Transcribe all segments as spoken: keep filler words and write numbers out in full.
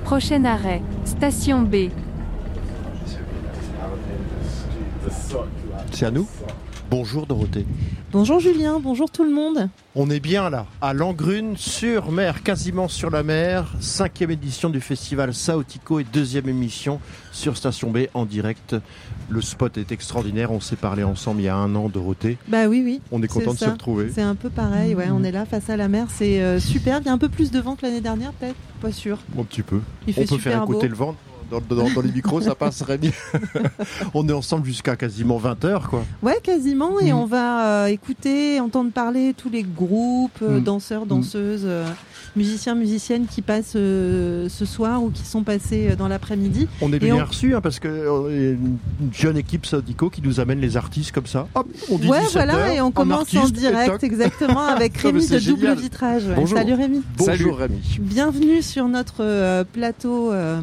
Prochain arrêt, station B. C'est à nous ? Bonjour Dorothée. Bonjour Julien, bonjour tout le monde. On est bien là, à Langrune, sur mer, quasiment sur la mer. Cinquième édition du festival Saotico et deuxième émission sur Station B en direct. Le spot est extraordinaire, on s'est parlé ensemble il y a un an, Dorothée. Bah oui, oui. On est content de ça. se retrouver. C'est un peu pareil, ouais, on est là face à la mer, c'est euh, super. Il y a un peu plus de vent que l'année dernière peut-être, pas sûr. Un petit peu. Il fait on peut super faire écouter beau. le vent. Dans, dans, dans les micros, ça passerait bien. On est ensemble jusqu'à quasiment vingt heures, quoi. Ouais, quasiment. Et mmh. on va euh, écouter, entendre parler tous les groupes, euh, mmh. danseurs, danseuses, euh, musiciens, musiciennes qui passent euh, ce soir ou qui sont passés euh, dans l'après-midi. On est et bien on... reçus, hein, parce qu'on est une jeune équipe Saotico qui nous amène les artistes comme ça. Hop, on dit ouais, dix-sept voilà, heures, et on commence artiste, en direct, exactement, avec Rémi de génial. Double Vitrage. Ouais. Bonjour. Salut Rémi. Bonjour Rémi. Bienvenue sur notre euh, plateau. Euh,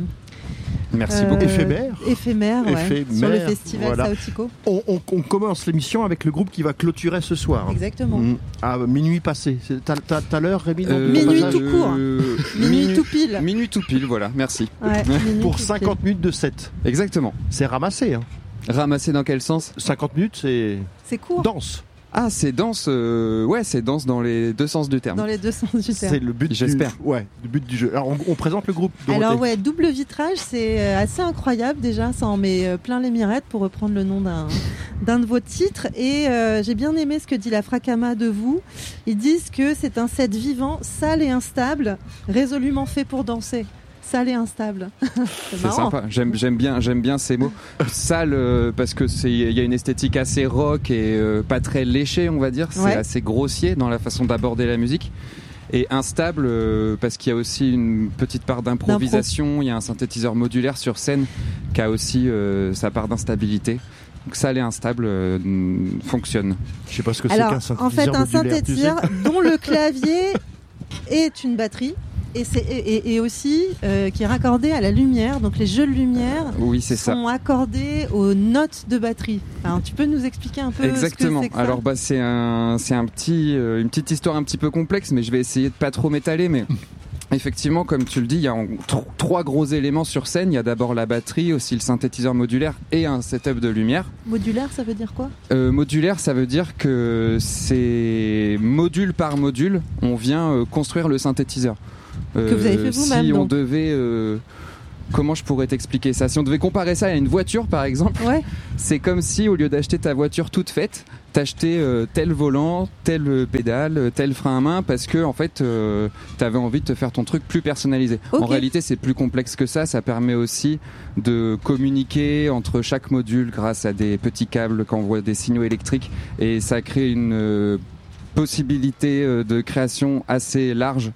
Merci euh, beaucoup. Éphémère. Éphémère, ouais, Éphémère, sur le festival voilà. Saotico. On, on, on commence l'émission avec le groupe qui va clôturer ce soir. Exactement. Mmh. À minuit passé. C'est, t'as, t'as, t'as l'heure, Rémi Euh, Minuit euh, tout court. euh, Minuit tout pile. Minuit tout pile, voilà, merci. Ouais, minuit Pour tout cinquante pile. minutes de set. Exactement. C'est ramassé. Hein. Ramassé dans quel sens ? cinquante minutes, c'est C'est court. danse. Ah, c'est danse, euh, ouais, c'est danse dans les deux sens du terme. Dans les deux sens du terme. C'est le but J'espère. du, ouais, le but du jeu. Alors, on, on présente le groupe. Dorothée. Alors ouais, Double Vitrage, c'est euh, assez incroyable déjà, ça en met euh, plein les mirettes pour reprendre le nom d'un, d'un de vos titres. Et euh, j'ai bien aimé ce que dit la Fracama de vous. Ils disent que c'est un set vivant, sale et instable, résolument fait pour danser. Sale et instable. c'est C'est marrant. sympa, j'aime, j'aime, bien, j'aime bien ces mots. Sale, euh, parce que c'est, il y a une esthétique assez rock et euh, pas très léchée, on va dire. C'est Ouais. assez grossier dans la façon d'aborder la musique. Et instable, euh, parce qu'il y a aussi une petite part d'improvisation. Il y a un synthétiseur modulaire sur scène qui a aussi euh, sa part d'instabilité. Donc sale et instable euh, fonctionne. Je sais pas ce que Alors, c'est qu'un en fait, synthétiseur un modulaire, tu sais. synthétiseur dont le clavier est une batterie. Et, c'est, et, et aussi euh, qui est raccordé à la lumière, donc les jeux de lumière Oui, c'est ça. sont accordés aux notes de batterie. Alors, tu peux nous expliquer un peu Exactement. ce que c'est que ça ? Alors bah c'est un c'est un petit euh, une petite histoire un petit peu complexe, mais je vais essayer de pas trop m'étaler. Mais effectivement, comme tu le dis, il y a en, tr- trois gros éléments sur scène. Il y a d'abord la batterie, aussi le synthétiseur modulaire et un setup de lumière. Modulaire, ça veut dire quoi ? Euh, modulaire, ça veut dire que c'est module par module, on vient euh, construire le synthétiseur. Euh, Que vous avez fait vous-même, Si on donc. devait euh, Comment je pourrais t'expliquer ça ? Si on devait comparer ça à une voiture, par exemple, Ouais. c'est comme si, au lieu d'acheter ta voiture toute faite, t'achetais euh, tel volant, telle pédale, tel frein à main, parce que en fait, euh, t'avais envie de te faire ton truc plus personnalisé. Ok. En réalité, c'est plus complexe que ça. Ça permet aussi de communiquer entre chaque module grâce à des petits câbles qui envoient des signaux électriques, et ça crée une euh, possibilité euh, de création assez large.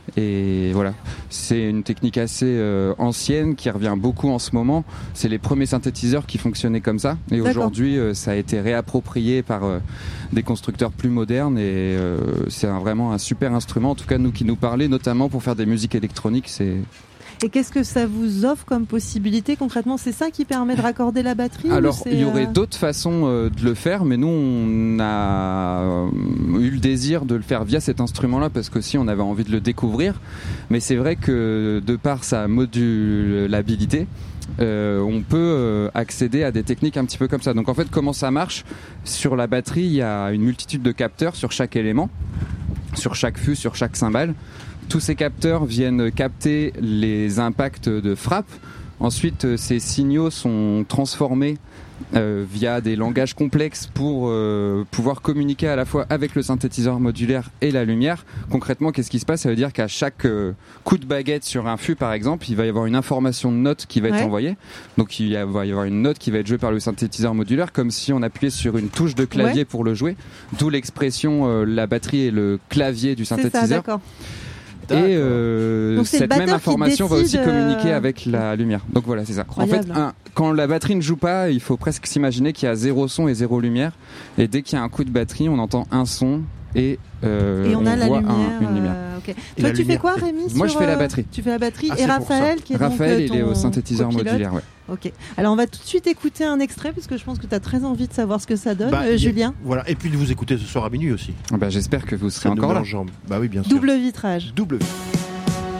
Et voilà, c'est une technique assez euh, ancienne qui revient beaucoup en ce moment. C'est les premiers synthétiseurs qui fonctionnaient comme ça. Et D'accord. aujourd'hui, euh, ça a été réapproprié par euh, des constructeurs plus modernes. Et euh, c'est un, vraiment un super instrument. En tout cas, nous qui nous parlait, notamment pour faire des musiques électroniques, c'est... Et qu'est-ce que ça vous offre comme possibilité concrètement ? C'est ça qui permet de raccorder la batterie ? Alors, ou c'est, il y aurait euh... d'autres façons euh, de le faire, mais nous, on a euh, eu le désir de le faire via cet instrument-là, parce qu'aussi, on avait envie de le découvrir. Mais c'est vrai que, de par sa modulabilité, euh, on peut euh, accéder à des techniques un petit peu comme ça. Donc, en fait, comment ça marche ? Sur la batterie, il y a une multitude de capteurs sur chaque élément, sur chaque fût, sur chaque cymbale. Tous ces capteurs viennent capter les impacts de frappe. Ensuite, ces signaux sont transformés euh, via des langages complexes pour euh, pouvoir communiquer à la fois avec le synthétiseur modulaire et la lumière. Concrètement, qu'est-ce qui se passe ? Ça veut dire qu'à chaque euh, coup de baguette sur un fût, par exemple, il va y avoir une information de note qui va être Ouais. envoyée. Donc il va y avoir une note qui va être jouée par le synthétiseur modulaire, comme si on appuyait sur une touche de clavier Ouais. pour le jouer. D'où l'expression euh, la batterie et le clavier du C'est synthétiseur. ça, d'accord. Et euh, Donc, c'est le cette même batteur qui information va aussi décide, euh, communiquer avec la lumière. Donc voilà, c'est ça. Incroyable. En fait, un, quand la batterie ne joue pas, il faut presque s'imaginer qu'il y a zéro son et zéro lumière. Et dès qu'il y a un coup de batterie, on entend un son et, euh, Et on, on a la voit lumière. un- une lumière. euh, ok. Et Toi, la tu fais lumière. quoi, Rémi Moi, sur, je fais la euh, batterie. Tu fais la batterie. Ah, et c'est pour Raphaël, qui est Raphaël, donc, euh, il est ton au synthétiseur copilote. modulaire. Ouais. Ok. Alors, on va tout de suite écouter un extrait, parce que je pense que tu as très envie de savoir ce que ça donne, Bah, euh, y a- Julien. Voilà. Et puis de vous écouter ce soir à minuit aussi. Bah, j'espère que vous serez Ça nous encore met là. en jambes. Bah oui, bien sûr. Double vitrage. Double.